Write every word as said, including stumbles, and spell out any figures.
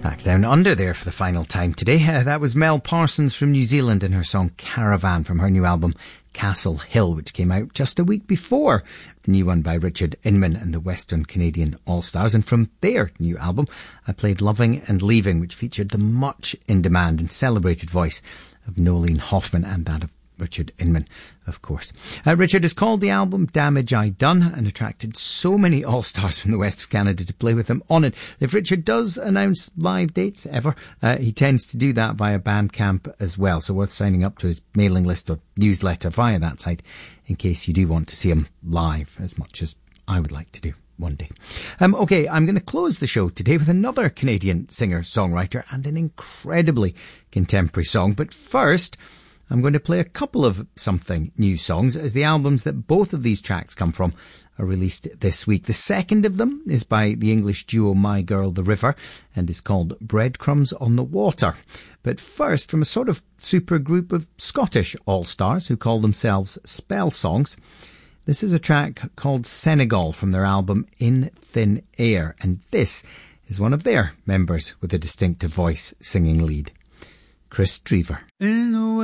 Back down under there for the final time today. Uh, that was Mel Parsons from New Zealand and her song Caravan from her new album Castle Hill, which came out just a week before the new one by Richard Inman and the Western Canadian All-Stars. And from their new album, I played Loving and Leaving, which featured the much in-demand and celebrated voice of Nolene Hoffman and that of Richard Inman, of course. Uh, Richard has called the album Damage I Done and attracted so many all-stars from the west of Canada to play with him on it. If Richard does announce live dates ever, uh, he tends to do that via Bandcamp as well, so worth signing up to his mailing list or newsletter via that site in case you do want to see him live, as much as I would like to do one day. Um, okay, I'm going to close the show today with another Canadian singer-songwriter and an incredibly contemporary song, but first I'm going to play a couple of something new songs, as the albums that both of these tracks come from are released this week. The second of them is by the English duo My Girl The River and is called Breadcrumbs on the Water. But first, from a sort of super group of Scottish all-stars who call themselves Spell Songs, this is a track called Senegal from their album In Thin Air, and this is one of their members with a distinctive voice singing lead, Chris Drever. In the